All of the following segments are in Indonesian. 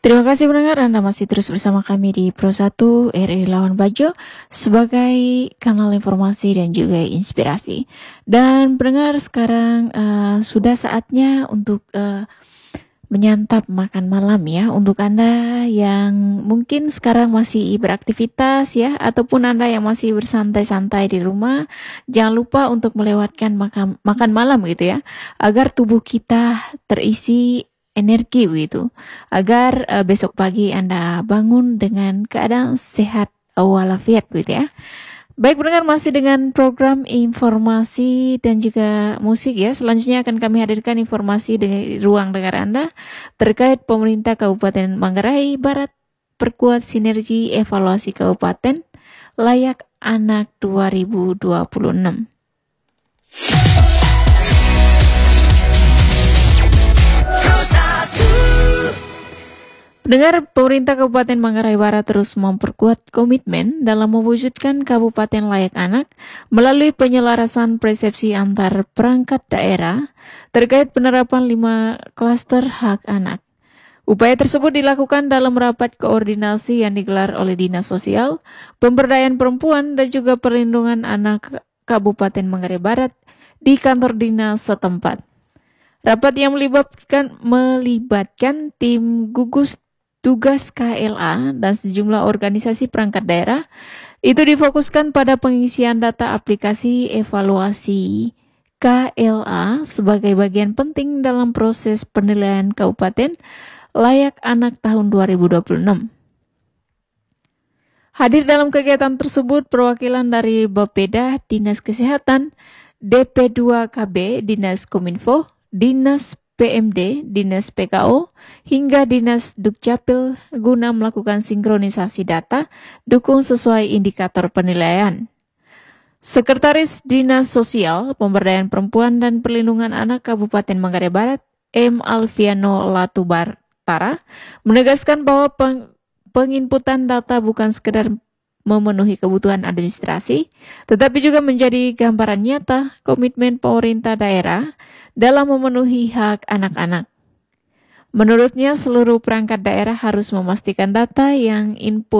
Terima kasih pendengar, Anda masih terus bersama kami di Pro1 RRI Lawan Bajo sebagai kanal informasi dan juga inspirasi. Dan pendengar, sekarang sudah saatnya untuk menyantap makan malam ya. Untuk Anda yang mungkin sekarang masih beraktivitas ya, ataupun Anda yang masih bersantai-santai di rumah, jangan lupa untuk melewatkan makan malam gitu ya, agar tubuh kita terisi energi begitu, agar besok pagi Anda bangun dengan keadaan sehat walafiat begitu ya. Baik pendengar, masih dengan program informasi dan juga musik ya. Selanjutnya akan kami hadirkan informasi dari ruang dengar Anda terkait pemerintah Kabupaten Manggarai Barat perkuat sinergi evaluasi kabupaten layak anak 2026. Pendengar, pemerintah Kabupaten Manggarai Barat terus memperkuat komitmen dalam mewujudkan Kabupaten Layak Anak melalui penyelarasan persepsi antar perangkat daerah terkait penerapan 5 klaster hak anak. Upaya tersebut dilakukan dalam rapat koordinasi yang digelar oleh Dinas Sosial, Pemberdayaan Perempuan dan juga Perlindungan Anak Kabupaten Manggarai Barat di kantor dinas setempat. Rapat yang melibatkan tim gugus tugas KLA dan sejumlah organisasi perangkat daerah itu difokuskan pada pengisian data aplikasi evaluasi KLA sebagai bagian penting dalam proses penilaian Kabupaten Layak Anak tahun 2026. Hadir dalam kegiatan tersebut perwakilan dari Bapeda, Dinas Kesehatan, DP2KB, Dinas Kominfo, Dinas PMD, Dinas PKO, hingga Dinas Dukcapil guna melakukan sinkronisasi data dukung sesuai indikator penilaian. Sekretaris Dinas Sosial, Pemberdayaan Perempuan dan Perlindungan Anak Kabupaten Manggarai Barat, M. Alfiano Latubartara, menegaskan bahwa penginputan data bukan sekedar memenuhi kebutuhan administrasi, tetapi juga menjadi gambaran nyata komitmen pemerintah daerah dalam memenuhi hak anak-anak. Menurutnya, seluruh perangkat daerah harus memastikan data yang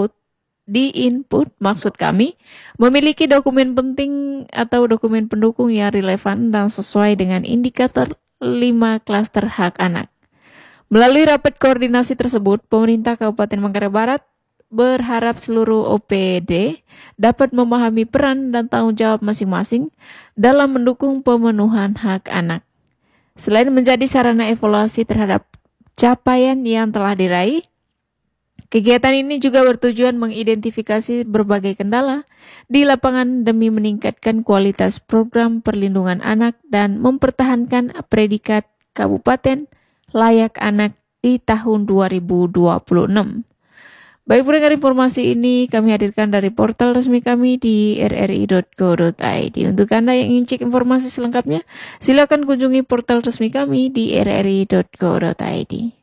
maksud kami, memiliki dokumen penting atau dokumen pendukung yang relevan dan sesuai dengan indikator 5 klaster hak anak. Melalui rapat koordinasi tersebut, pemerintah Kabupaten Manggarai Barat berharap seluruh OPD dapat memahami peran dan tanggung jawab masing-masing dalam mendukung pemenuhan hak anak. Selain menjadi sarana evaluasi terhadap capaian yang telah diraih, kegiatan ini juga bertujuan mengidentifikasi berbagai kendala di lapangan demi meningkatkan kualitas program perlindungan anak dan mempertahankan predikat Kabupaten Layak Anak di tahun 2026. Baik pendengar, informasi ini kami hadirkan dari portal resmi kami di rri.co.id. Untuk Anda yang ingin cek informasi selengkapnya, silakan kunjungi portal resmi kami di rri.co.id.